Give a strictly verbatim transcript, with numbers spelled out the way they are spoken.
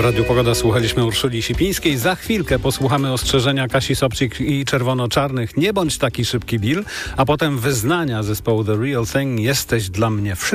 Radiu Pogoda słuchaliśmy Urszuli Sipińskiej. Za chwilkę posłuchamy ostrzeżenia Kasi Sobczyk i Czerwono-Czarnych. Nie bądź taki szybki, Bill. A potem wyznania zespołu The Real Thing. Jesteś dla mnie wszystko.